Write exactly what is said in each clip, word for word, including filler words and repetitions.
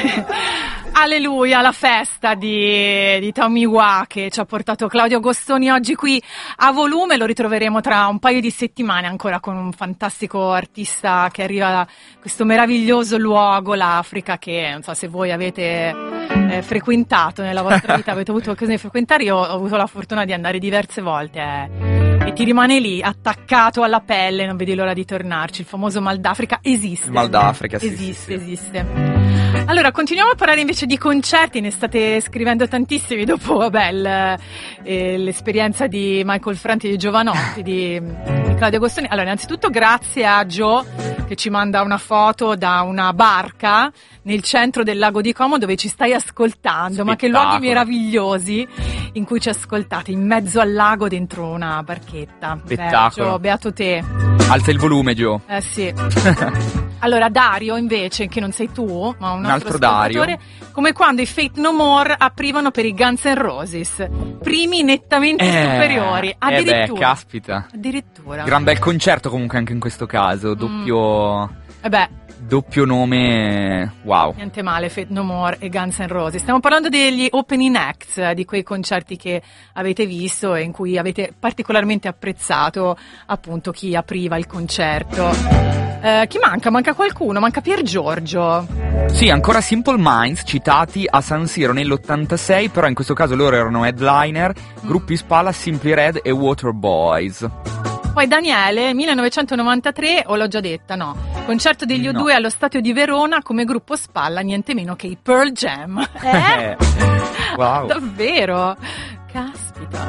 Alleluia, la festa di, di Tomiwa che ci ha portato Claudio Agostoni oggi qui a volume. Lo ritroveremo tra un paio di settimane ancora con un fantastico artista che arriva da questo meraviglioso luogo, l'Africa, che non so se voi avete eh, frequentato nella vostra vita, avete avuto occasione di frequentare. Io ho avuto la fortuna di andare diverse volte eh, e ti rimane lì attaccato alla pelle, non vedi l'ora di tornarci. Il famoso Mal d'Africa esiste. Il Mal d'Africa, sì, esiste, sì, sì. esiste. Allora, continuiamo a parlare invece di concerti, ne state scrivendo tantissimi dopo, vabbè, il, eh, l'esperienza di Michael Franti e di Giovanotti, di, di Claudio Agostoni. Allora, innanzitutto grazie a Gio che ci manda una foto da una barca nel centro del lago di Como dove ci stai ascoltando. Spettacolo. Ma che luoghi meravigliosi in cui ci ascoltate, in mezzo al lago dentro una barchetta. Spettacolo. Gio, beato te. Alza il volume, Gio. Eh sì. Allora Dario invece, che non sei tu, ma un, un altro Dario, come quando i Faith No More aprivano per i Guns N' Roses, primi nettamente eh, superiori, addirittura. Eh beh, caspita. Addirittura. Gran bel concerto comunque anche in questo caso, doppio... Mm. Eh beh. Doppio nome, wow. Niente male, Faith No More e Guns N' Roses. Stiamo parlando degli opening acts, di quei concerti che avete visto e in cui avete particolarmente apprezzato appunto chi apriva il concerto. Eh, chi manca? Manca qualcuno? Manca Pier Giorgio. Sì, ancora Simple Minds, citati a San Siro nell'ottantasei, però in questo caso loro erano headliner, mm. gruppi Spalla, Simply Red e Waterboys. Poi Daniele, millenovecentonovantatré, o l'ho già detta, no, concerto degli O due no. allo Stadio di Verona come gruppo Spalla, niente meno che i Pearl Jam. Eh? Wow. Davvero? Caspita.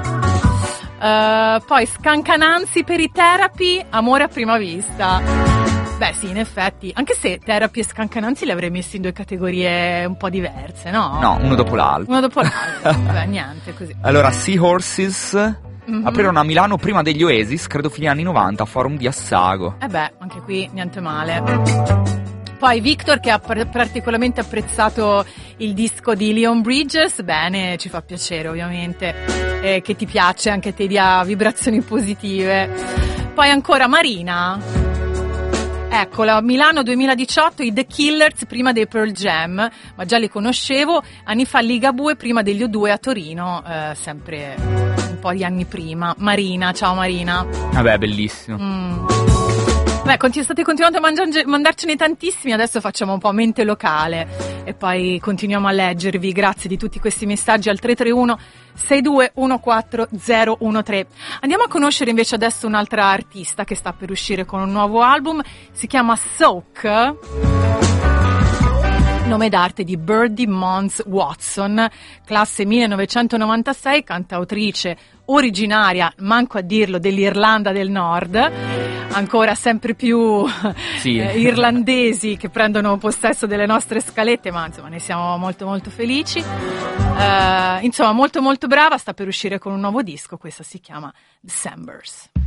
Uh, poi Scancananzi per i Therapy, amore a prima vista. Beh sì, in effetti, anche se Therapy e Scancananzi le avrei messi in due categorie un po' diverse, no? No, uno dopo l'altro. Uno dopo l'altro, beh, niente, così. Allora, Seahorses... Mm-hmm. Aprirono a Milano prima degli Oasis, credo fine anni novanta, a Forum di Assago. Eh beh, anche qui niente male. Poi Victor che ha par- particolarmente apprezzato il disco di Leon Bridges, bene, ci fa piacere ovviamente, eh, che ti piace, anche te dia vibrazioni positive. Poi ancora Marina. Eccola, Milano duemiladiciotto, i The Killers prima dei Pearl Jam, ma già li conoscevo, anni fa Ligabue prima degli O due a Torino, eh, sempre un po' di anni prima. Marina, ciao Marina. Vabbè, bellissimo. Mm. Beh, continu- state continuando a mangiare- mandarcene tantissimi, adesso facciamo un po' mente locale e poi continuiamo a leggervi, grazie di tutti questi messaggi al tre tre uno sei due uno quattro zero uno tre. Andiamo a conoscere invece adesso un'altra artista che sta per uscire con un nuovo album, si chiama Soak, nome d'arte di Birdie Mons Watson, classe millenovecentonovantasei, cantautrice originaria, manco a dirlo, dell'Irlanda del Nord, ancora sempre più sì. eh, irlandesi che prendono possesso delle nostre scalette, ma insomma ne siamo molto molto felici. Uh, insomma molto molto brava, sta per uscire con un nuovo disco, questo si chiama Decembers.